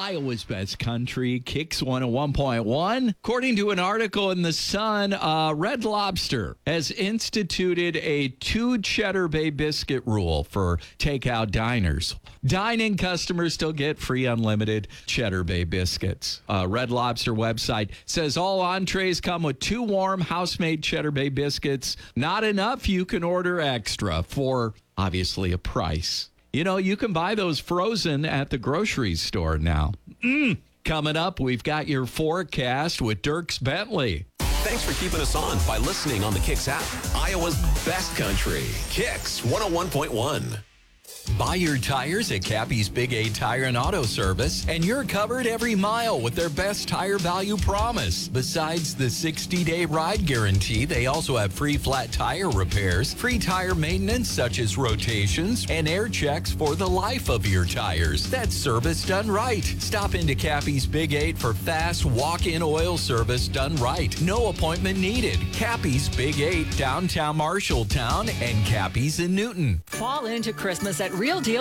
Iowa's best country, Kicks 101.1. According to an article in The Sun, Red Lobster has instituted a 2 Cheddar Bay biscuit rule for takeout diners. Dine-in customers still get free unlimited Cheddar Bay biscuits. Red Lobster website says all entrees come with 2 warm house-made Cheddar Bay biscuits. Not enough, you can order extra for, obviously, a price. You know, you can buy those frozen at the grocery store now. Coming up, we've got your forecast with Dierks Bentley. Thanks for keeping us on by listening on the Kicks app. Iowa's best country. Kicks 101.1. Buy your tires at Cappy's Big A Tire and Auto Service, and you're covered every mile with their best tire value promise. Besides the 60-day ride guarantee, they also have free flat tire repairs, free tire maintenance such as rotations, and air checks for the life of your tires. That's service done right. Stop into Cappy's Big 8 for fast walk-in oil service done right. No appointment needed. Cappy's Big 8, downtown Marshalltown, and Cappy's in Newton. Fall into Christmas at Real Deal